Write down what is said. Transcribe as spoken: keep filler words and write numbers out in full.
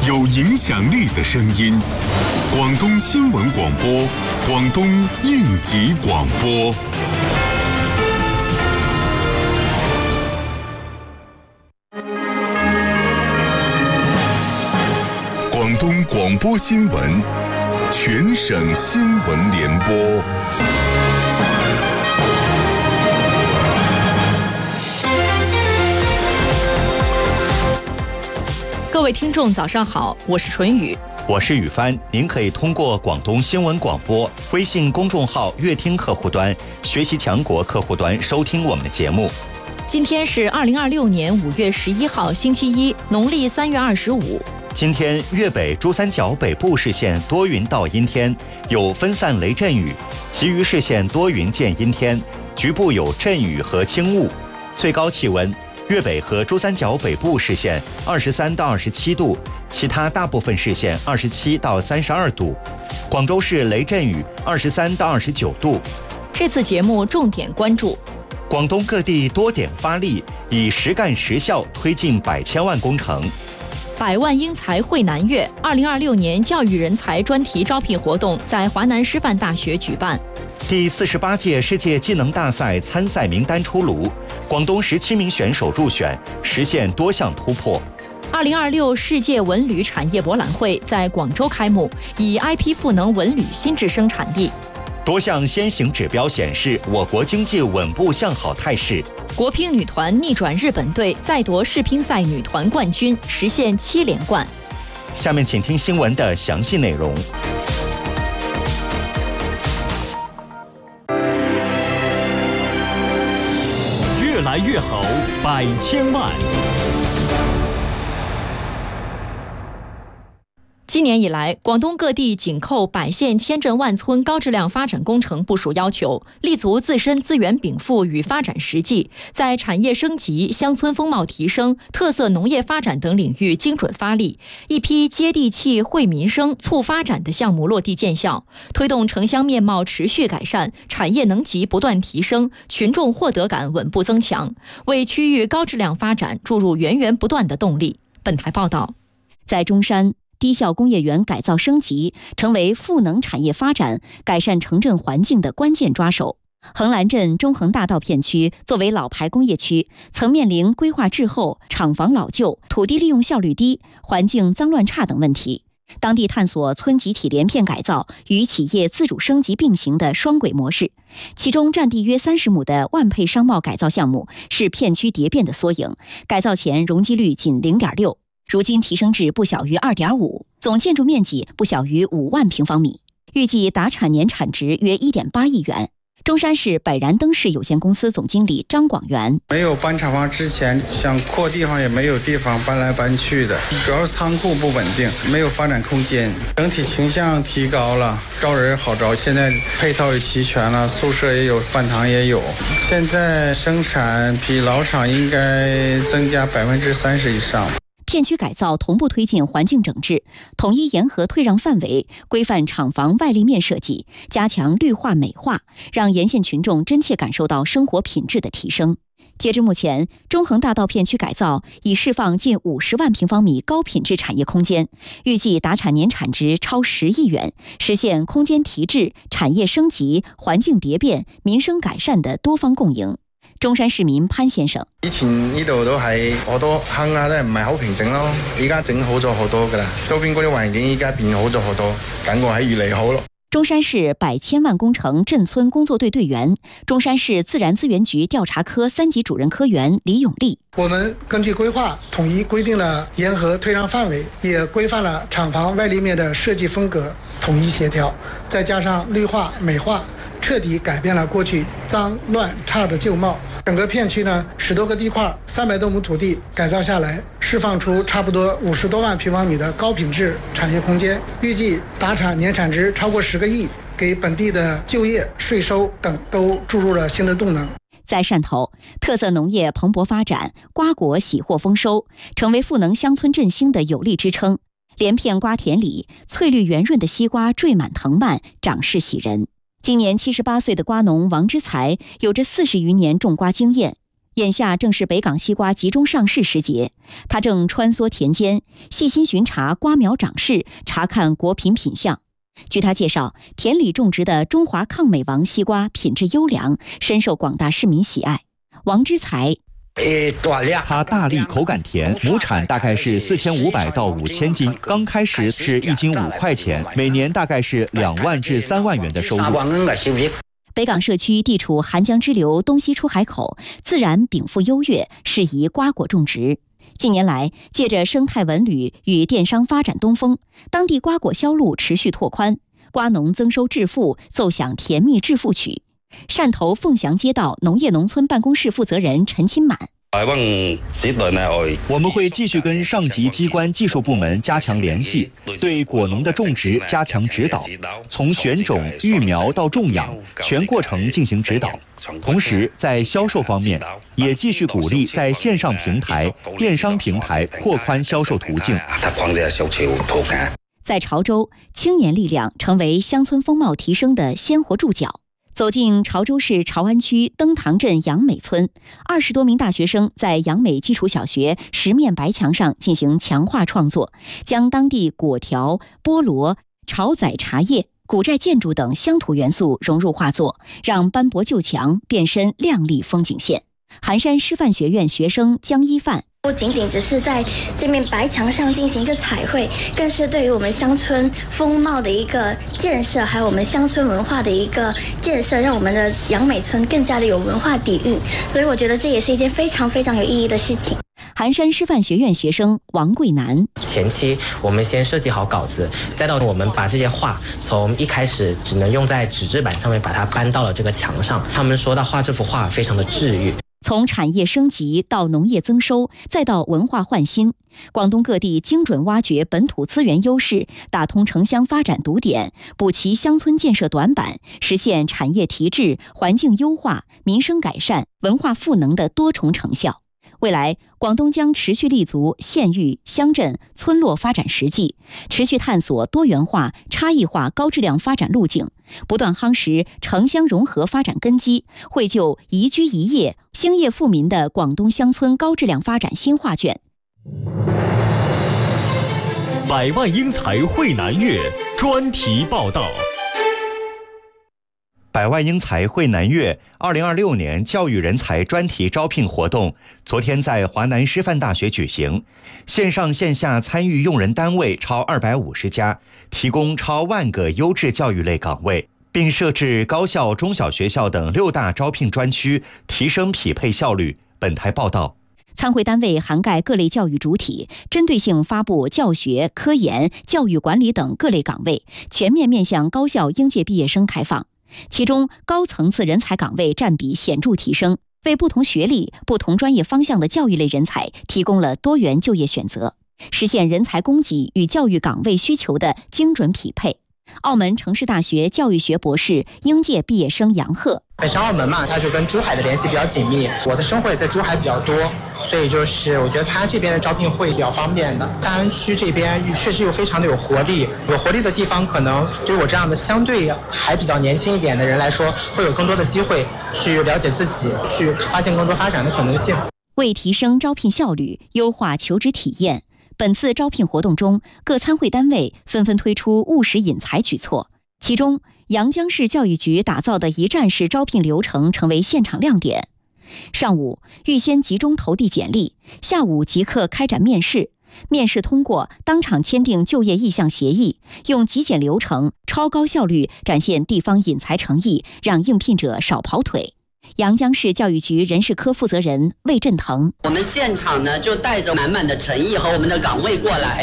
有影响力的声音。广东新闻广播，广东应急广播。广东广播新闻，全省新闻联播。 各位听众早上好，我是纯宇， 我是宇帆。您可以通过广东新闻广播微信公众号乐听客户端、学习强国客户端收听我们的节目。 今天是二零二六年五月十一号星期一，农历三月二十五。 今天粤北珠三角北部市县多云到阴天，有分散雷阵雨，其余市县多云见阴天，局部有阵雨和轻雾。最高气温粤北和珠三角北部市县二十三到二十七度，其他大部分市县二十七到三十二度。广州市雷阵雨二十三到二十九度。 这次节目重点关注广东各地多点发力，以实干实效推进百千万工程。 百万英才汇南粤二零二六年教育人才专题招聘活动在华南师范大学举办。 第四十八届世界技能大赛参赛名单出炉，广东十七名选手入选，实现多项突破。 二零二六世界文旅产业博览会在广州开幕，以 I P 赋能文旅新质生产力。 多项先行指标显示，我国经济稳步向好态势。 国乒女团逆转日本队，再夺世乒赛女团冠军，实现七连冠。 下面请听新闻的详细内容。 越来越好，百千万。 今年以来，广东各地紧扣百县千镇万村高质量发展工程部署要求，立足自身资源禀赋与发展实际，在产业升级、乡村风貌提升、特色农业发展等领域精准发力，一批接地气、惠民生、促发展的项目落地见效，推动城乡面貌持续改善，产业能级不断提升，群众获得感稳步增强，为区域高质量发展注入源源不断的动力。本台报道， 在中山，低效工业园改造升级成为赋能产业发展、改善城镇环境的关键抓手。横栏镇中横大道片区作为老牌工业区，曾面临规划滞后、厂房老旧、土地利用效率低、环境脏乱差等问题。当地探索村集体连片改造与企业自主升级并行的双轨模式，其中占地约三十亩的万沛商贸改造项目是片区蝶变的缩影，改造前容积率仅 零点六。如今提升至不小于 二点五， 总建筑面积不小于五万平方米，预计达产年产值约 一点八亿元。中山市百然灯饰有限公司总经理张广元： 没有搬厂房之前，想扩地方也没有地方，搬来搬去的，主要是仓库不稳定，没有发展空间，整体倾向提高了，招人好招，现在配套也齐全了，宿舍也有，饭堂也有，现在生产比老厂应该增加百分之三十以上。 片区改造同步推进环境整治，统一沿河退让范围，规范厂房外立面设计，加强绿化美化，让沿线群众真切感受到生活品质的提升。截至目前，中横大道片区改造已释放近五十万平方米高品质产业空间，预计达产年产值超十亿元，实现空间提质、产业升级、环境蝶变、民生改善的多方共贏。中山市民潘先生： 以前呢度都係好多坑啊，都係唔係好平整咯。依家整好咗好多噶啦，周邊嗰啲環境依家變好咗好多，感覺係越嚟越好咯。 中山市百千萬工程鎮村工作隊隊員、中山市自然資源局調查科三級主任科員李永利： 我們根據規劃統一規定了沿河退讓範圍，也規範了廠房外立面的設計風格，統一協調，再加上綠化美化，徹底改變了過去髒亂差的舊貌。整個片區呢，十多個地塊，三百多畝土地改造下來，釋放出差不多五十多萬平方米的高品質產業空間，預計達產年產值超過十個億，給本地的就業、稅收等都注入了新的動能。 在汕頭，特色農業蓬勃發展，瓜果喜獲豐收，成為賦能鄉村振興的有力支撐。連片瓜田裡，翠綠圓潤的西瓜缀滿藤蔓，長勢喜人。今年七十八歲的瓜農王之才有着四十餘年種瓜經驗。 眼下正是北港西瓜集中上市时节，他正穿梭田间，细心巡查瓜苗长势，查看果品品相。据他介绍，田里种植的中华抗美王西瓜品质优良，深受广大市民喜爱。王之才， 它大粒口感甜，亩产大概是四千五百到五千斤，刚开始是一斤五块钱，每年大概是两万至三万元的收入。 北港社区地处韩江支流东西出海口，自然禀赋优越，适宜瓜果种植。近年来，借着生态文旅与电商发展东风，当地瓜果销路持续拓宽，瓜农增收致富，奏响甜蜜致富曲。汕头凤翔街道农业农村办公室负责人陈钦满， 我们会继续跟上级机关技术部门加强联系，对果农的种植加强指导，从选种、育苗到种养，全过程进行指导。同时，在销售方面，也继续鼓励在线上平台、电商平台扩宽销售途径。 在潮州，青年力量成为乡村风貌提升的鲜活注脚。走进潮州市潮安区登塘镇杨美村，二十多名大学生在杨美基础小学十面白墙上进行强化创作，将当地果条、菠萝、潮仔茶叶、古寨建筑等乡土元素融入画作，让斑驳旧墙变身亮丽风景线。寒山师范学院学生江一范， 不仅仅只是在这面白墙上进行一个彩绘，更是对于我们乡村风貌的一个建设，还有我们乡村文化的一个建设，让我们的杨美村更加的有文化底蕴。所以我觉得这也是一件非常非常有意义的事情。 寒山师范学院学生王桂南， 前期我们先设计好稿子，再到我们把这些画从一开始只能用在纸质板上面，把它搬到了这个墙上。他们说到画这幅画非常的治愈。 从产业升级到农业增收，再到文化焕新，广东各地精准挖掘本土资源优势，打通城乡发展堵点，补齐乡村建设短板，实现产业提质、环境优化、民生改善、文化赋能的多重成效。未来，广东将持续立足县域、乡镇、村落发展实际，持续探索多元化、差异化、高质量发展路径，不断夯实城乡融合发展根基，绘就宜居宜业、兴业富民的广东乡村高质量发展新画卷。 百万英才汇南粤专题报道。 百万英才汇南粤二零二六年教育人才专题招聘活动昨天在华南师范大学举行，线上线下参与用人单位超二百五十家，提供超万个优质教育类岗位，并设置高校、中小学校等六大招聘专区，提升匹配效率。本台报道。 参会单位涵盖各类教育主体，针对性发布教学、科研、教育管理等各类岗位，全面面向高校应届毕业生开放。其中高层次人才岗位占比显著提升，为不同学历、不同专业方向的教育类人才提供了多元就业选择，实现人才供给与教育岗位需求的精准匹配。澳门城市大学教育学博士应届毕业生杨鹤， 本身澳门嘛，它就跟珠海的联系比较紧密，我的生活也在珠海比较多，所以就是我觉得参加这边的招聘会比较方便的。大湾区这边确实有非常的有活力，有活力的地方可能对我这样的相对还比较年轻一点的人来说，会有更多的机会去了解自己，去发现更多发展的可能性。 为提升招聘效率，优化求职体验，本次招聘活动中，各参会单位纷纷推出务实引才举措。其中，阳江市教育局打造的一站式招聘流程成为现场亮点。上午预先集中投递简历，下午即刻开展面试。面试通过，当场签订就业意向协议，用极简流程、超高效率展现地方引才诚意，让应聘者少跑腿。阳江市教育局人事科负责人魏振腾， 我们现场呢就带着满满的诚意和我们的岗位过来，